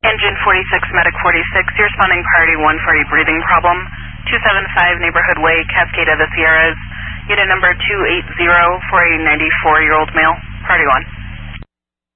Engine 46, Medic 46, you're responding priority 1 for a breathing problem. 275 Neighborhood Way, Cascade of the Sierras. Unit number 280 for a 94-year-old male. Priority 1.